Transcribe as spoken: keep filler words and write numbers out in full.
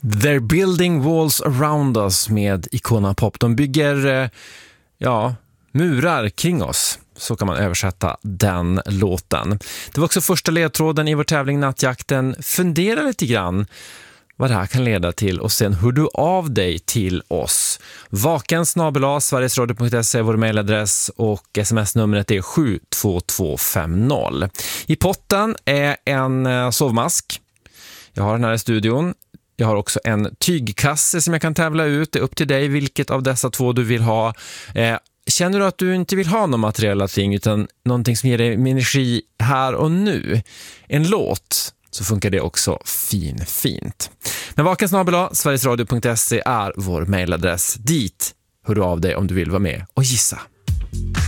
They're building walls around us med Icona Pop. De bygger, ja, murar kring oss. Så kan man översätta den låten. Det var också första ledtråden i vår tävling Nattjakten. Fundera lite grann vad det här kan leda till och sen hör du av dig till oss. Vaken snabel-a sverigesradio punkt se är vår mejladress och sms-numret är sju två två fem noll. I potten är en sovmask. Jag har den här i studion. Jag har också en tygkasse som jag kan tävla ut. Det är upp till dig vilket av dessa två du vill ha. Eh, känner du att du inte vill ha någon materiella ting utan någonting som ger dig energi här och nu? En låt, så funkar det också fin, fint. Men vaken snabel-a sverigesradio punkt se är vår mejladress. Dit hör du av dig om du vill vara med och gissa.